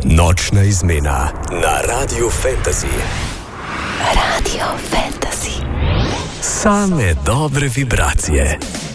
Nočna izmena na Radio Fantasy. Radio Fantasy. Same dobre vibracije.